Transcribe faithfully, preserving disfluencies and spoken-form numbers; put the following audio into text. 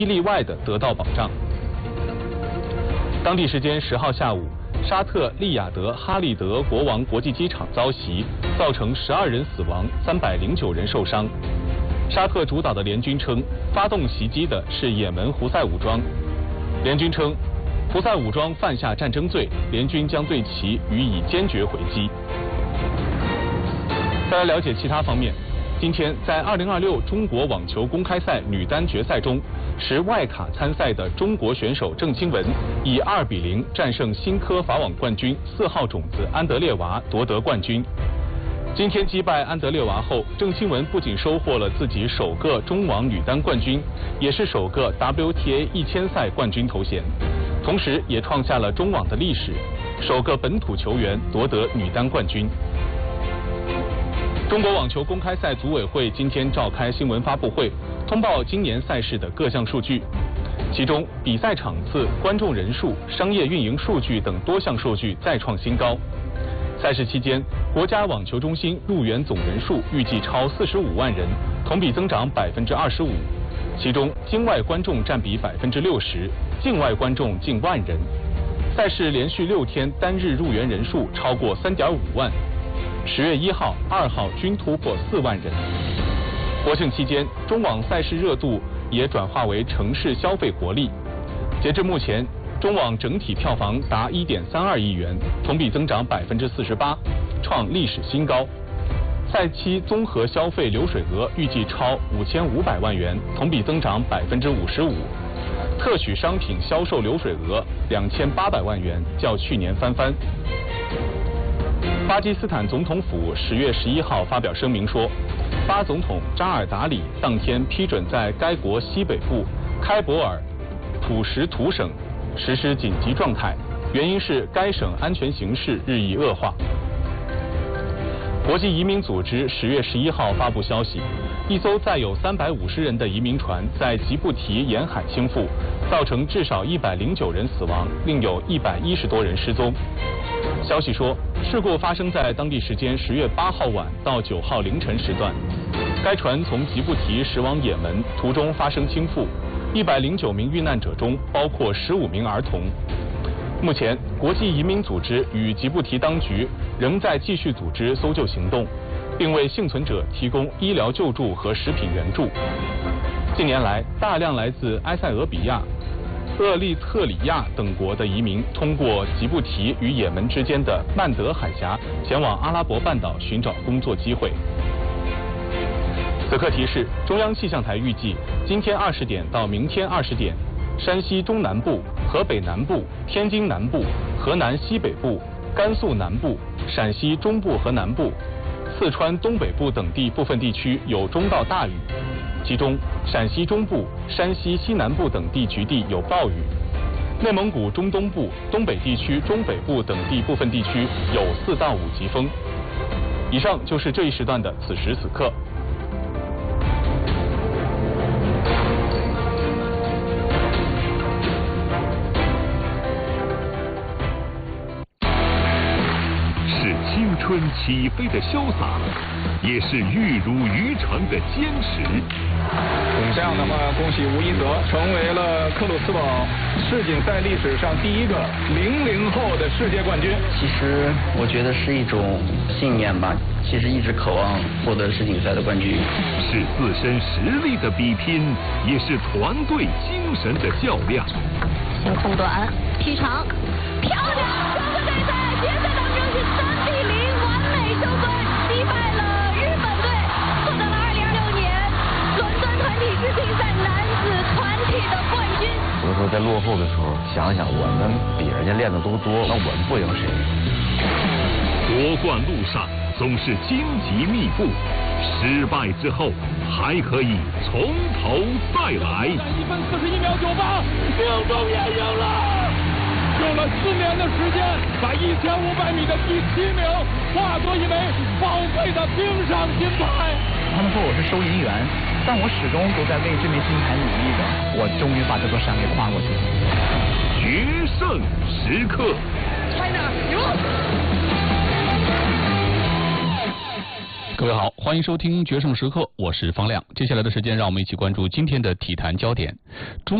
例外的得到保障。当地时间十号下午，沙特利雅得哈利德国王国际机场遭袭，造成十二人死亡，三百零九人受伤。沙特主导的联军称，发动袭击的是也门胡塞武装。联军称，胡塞武装犯下战争罪，联军将对其予以坚决回击。再来了解其他方面。今天在二零二六中国网球公开赛女单决赛中，持外卡参赛的中国选手郑钦文以二比零战胜新科法网冠军四号种子安德烈娃，夺得冠军。今天击败安德烈娃后，郑钦文不仅收获了自己首个中网女单冠军，也是首个 W T A 一千赛冠军头衔，同时也创下了中网的历史，首个本土球员夺得女单冠军。中国网球公开赛组委会今天召开新闻发布会，通报今年赛事的各项数据，其中比赛场次、观众人数、商业运营数据等多项数据再创新高。赛事期间，国家网球中心入园总人数预计超四十五万人，同比增长百分之二十五，其中境外观众占比百分之六十，境外观众近万人。赛事连续六天单日入园人数超过三点五万，十月一号、二号均突破四万人。国庆期间，中网赛事热度也转化为城市消费活力。截至目前，中网整体票房达一点三二亿元，同比增长百分之四十八，创历史新高。赛期综合消费流水额预计超五千五百万元，同比增长百分之五十五。特许商品销售流水额两千八百万元，较去年翻番。巴基斯坦总统府十月十一号发表声明说，巴总统扎尔达里当天批准在该国西北部开伯尔普什图省实施紧急状态，原因是该省安全形势日益恶化。国际移民组织十月十一号发布消息，一艘载有三百五十人的移民船在吉布提沿海倾覆，造成至少一百零九人死亡，另有一百一十多人失踪。消息说，事故发生在当地时间十月八号晚到九号凌晨时段。该船从吉布提驶往也门，途中发生倾覆，一百零九名遇难者中包括十五名儿童。目前，国际移民组织与吉布提当局仍在继续组织搜救行动，并为幸存者提供医疗救助和食品援助。近年来，大量来自埃塞俄比亚、厄立特里亚等国的移民通过吉布提与也门之间的曼德海峡前往阿拉伯半岛寻找工作机会。此刻提示：中央气象台预计，今天二十点到明天二十点，山西中南部、河北南部、天津南部、河南西北部、甘肃南部、陕西中部和南部、四川东北部等地部分地区有中到大雨，其中陕西中部、山西西南部等地局地有暴雨，内蒙古中东部、东北地区中北部等地部分地区有四到五级风。以上就是这一时段的此时此刻。 青春起飞的潇洒，也是玉如渔船的坚持。 这样的话，恭喜吴一泽成为了克鲁斯堡世锦赛历史上第一个零零后的世界冠军。 其实我觉得是一种信念吧，其实一直渴望获得世锦赛的冠军。 是自身实力的比拼，也是团队精神的较量。 先控短，劈长，漂亮！中国队在决赛当中是三比零完美收官，击败了日本队，获得了二零二六年伦敦团体世锦赛男子团体的冠军。 有的时候在落后的时候，想想我们比人家练的都多，那我们不赢谁？ 夺冠路上总是荆棘密布，失败之后还可以从头再来。 一分四十一秒九八，命中也赢了。用了四年的时间，把一千五百米的第七名化作一枚宝贵的冰上金牌。 他们说我是收银员，但我始终都在为这枚金牌努力着。我终于把这座山给跨过去了。 决胜时刻 ，China 赢。 各位好，欢迎收听决胜时刻，我是方亮。接下来的时间，让我们一起关注今天的体坛焦点。中